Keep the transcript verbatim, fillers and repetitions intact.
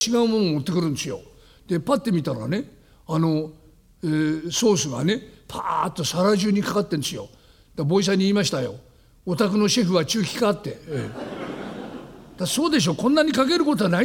違うものを持ってくるんですよ。でパッて見たらね、あの、えー、ソースがねパーッと皿中にかかってるんですよ。だボーイさんに言いましたよ。お宅のシェフは中期かって、えー、だそうでしょ、こんなにかけることはない